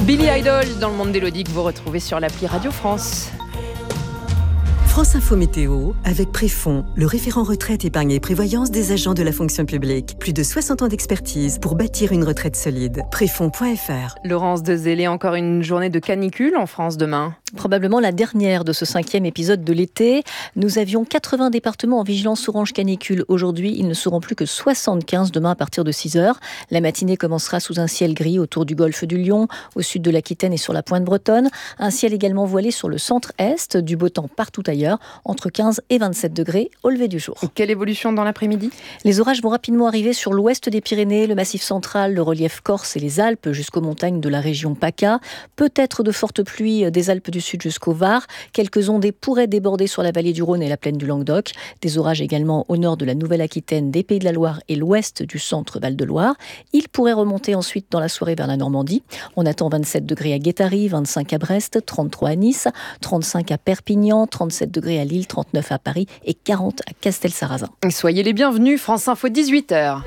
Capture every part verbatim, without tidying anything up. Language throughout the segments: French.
Billy Idol dans le monde d'Élodie que vous retrouvez sur l'appli Radio France. France Info Météo avec Préfond, le référent retraite, épargne et prévoyance des agents de la fonction publique. Plus de soixante ans d'expertise pour bâtir une retraite solide. Préfond point F R. Laurence de Zélé, encore une journée de canicule en France demain. Probablement la dernière de ce cinquième épisode de l'été. Nous avions quatre-vingts départements en vigilance orange canicule. Aujourd'hui, ils ne seront plus que soixante-quinze demain à partir de six heures. La matinée commencera sous un ciel gris autour du golfe du Lion, au sud de l'Aquitaine et sur la pointe bretonne. Un ciel également voilé sur le centre-est, du beau temps partout ailleurs, entre quinze et vingt-sept degrés au lever du jour. Quelle évolution dans l'après-midi ? Les orages vont rapidement arriver sur l'ouest des Pyrénées, le massif central, le relief corse et les Alpes jusqu'aux montagnes de la région PACA. Peut-être de fortes pluies des Alpes du Sud jusqu'au Var. Quelques ondées pourraient déborder sur la vallée du Rhône et la plaine du Languedoc. Des orages également au nord de la Nouvelle-Aquitaine, des Pays de la Loire et l'ouest du centre Val-de-Loire. Ils pourraient remonter ensuite dans la soirée vers la Normandie. On attend vingt-sept degrés à Guétary, vingt-cinq à Brest, trente-trois à Nice, trente-cinq à Perpignan, trente-sept degrés à Lille, trente-neuf à Paris et quarante à Castelsarrasin. Soyez les bienvenus, France Info dix-huit heures.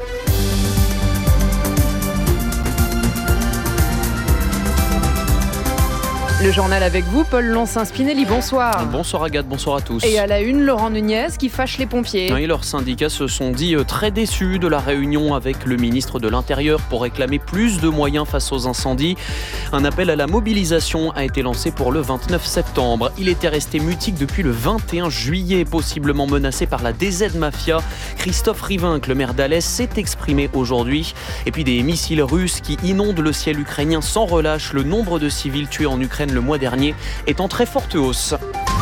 Le journal avec vous, Paul Lonssin-Spinelli, bonsoir. Bonsoir Agathe, bonsoir à tous. Et à la une, Laurent Nunez qui fâche les pompiers. Oui, leurs syndicats se sont dit très déçus de la réunion avec le ministre de l'Intérieur pour réclamer plus de moyens face aux incendies. Un appel à la mobilisation a été lancé pour le vingt-neuf septembre. Il était resté mutique depuis le vingt et un juillet, possiblement menacé par la D Z Mafia. Christophe Rivinc, le maire d'Alès, s'est exprimé aujourd'hui. Et puis des missiles russes qui inondent le ciel ukrainien sans relâche. Le nombre de civils tués en Ukraine le mois dernier est en très forte hausse.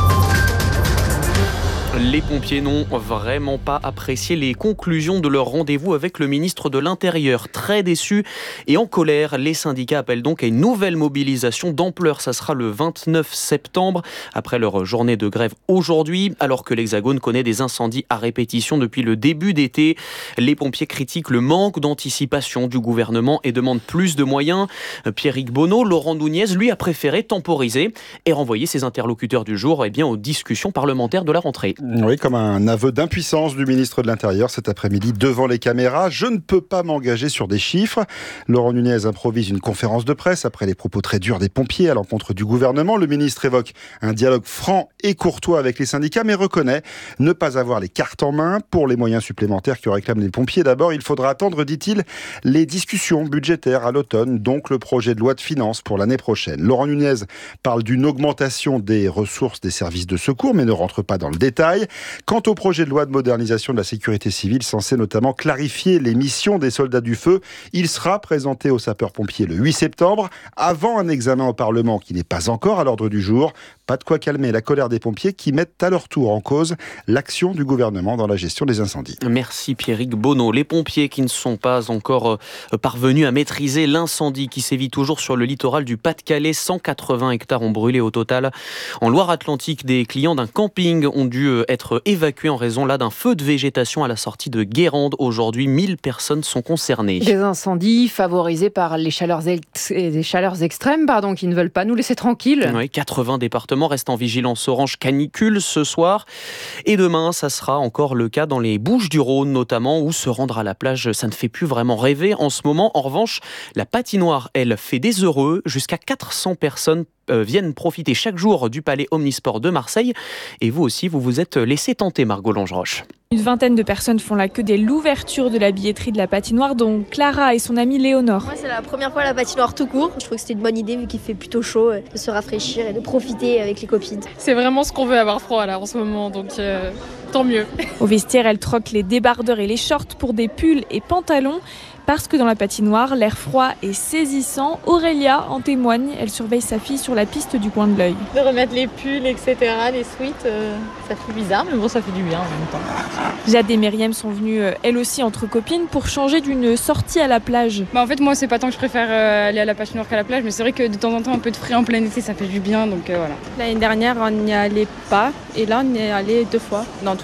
Les pompiers n'ont vraiment pas apprécié les conclusions de leur rendez-vous avec le ministre de l'Intérieur. Très déçus et en colère, les syndicats appellent donc à une nouvelle mobilisation d'ampleur. Ça sera le vingt-neuf septembre, après leur journée de grève aujourd'hui. Alors que l'Hexagone connaît des incendies à répétition depuis le début d'été, les pompiers critiquent le manque d'anticipation du gouvernement et demandent plus de moyens. Pierrick Bonneau, Laurent Nunez, lui, a préféré temporiser et renvoyer ses interlocuteurs du jour eh bien, aux discussions parlementaires de la rentrée. Oui, comme un aveu d'impuissance du ministre de l'Intérieur cet après-midi devant les caméras. Je ne peux pas m'engager sur des chiffres. Laurent Nunez improvise une conférence de presse après les propos très durs des pompiers à l'encontre du gouvernement. Le ministre évoque un dialogue franc et courtois avec les syndicats, mais reconnaît ne pas avoir les cartes en main pour les moyens supplémentaires que réclament les pompiers. D'abord, il faudra attendre, dit-il, les discussions budgétaires à l'automne, donc le projet de loi de finances pour l'année prochaine. Laurent Nunez parle d'une augmentation des ressources des services de secours, mais ne rentre pas dans le détail. Quant au projet de loi de modernisation de la sécurité civile, censé notamment clarifier les missions des soldats du feu, il sera présenté aux sapeurs-pompiers le huit septembre, avant un examen au Parlement qui n'est pas encore à l'ordre du jour. Pas de quoi calmer la colère des pompiers qui mettent à leur tour en cause l'action du gouvernement dans la gestion des incendies. Merci Pierrick Bonneau. Les pompiers qui ne sont pas encore parvenus à maîtriser l'incendie qui sévit toujours sur le littoral du Pas-de-Calais. cent quatre-vingts hectares ont brûlé au total. En Loire-Atlantique, des clients d'un camping ont dû être évacués en raison là d'un feu de végétation à la sortie de Guérande. Aujourd'hui, mille personnes sont concernées. Des incendies favorisés par les chaleurs, ex- les chaleurs extrêmes pardon, qui ne veulent pas nous laisser tranquilles. Oui, quatre-vingts départements restent en vigilance orange canicule ce soir. Et demain, ça sera encore le cas dans les Bouches-du-Rhône notamment, où se rendre à la plage, ça ne fait plus vraiment rêver en ce moment. En revanche, la patinoire, elle, fait des heureux. Jusqu'à quatre cents personnes viennent profiter chaque jour du Palais Omnisport de Marseille. Et vous aussi, vous vous êtes laissé tenter, Margot Langeroche. Une vingtaine de personnes font la queue dès l'ouverture de la billetterie de la patinoire, dont Clara et son amie Léonore. Moi, c'est la première fois à la patinoire tout court. Je trouve que c'était une bonne idée vu qu'il fait plutôt chaud, de se rafraîchir et de profiter avec les copines. C'est vraiment ce qu'on veut, avoir froid là en ce moment, donc euh, tant mieux. Au vestiaire, elle troque les débardeurs et les shorts pour des pulls et pantalons. Parce que dans la patinoire, l'air froid est saisissant. Aurélia en témoigne, elle surveille sa fille sur la piste du coin de l'œil. De remettre les pulls, et cetera, les sweats, euh, ça fait bizarre, mais bon, ça fait du bien en même temps. Jade et Myriam sont venues, euh, elles aussi, entre copines, pour changer d'une sortie à la plage. Bah en fait, moi, c'est pas tant que je préfère euh, aller à la patinoire qu'à la plage, mais c'est vrai que de temps en temps, un peu de frais en plein été, ça fait du bien, donc euh, voilà. L'année dernière, on n'y allait pas, et là, on y est allé deux fois. Dans